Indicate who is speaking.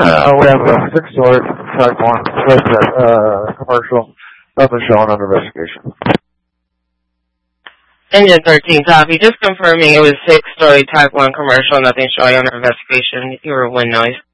Speaker 1: We have a 6-story Type 1 commercial. Nothing showing under investigation.
Speaker 2: Engine 13 copy. Just confirming it was 6-story Type 1 commercial. Nothing showing under investigation. You were wind noise.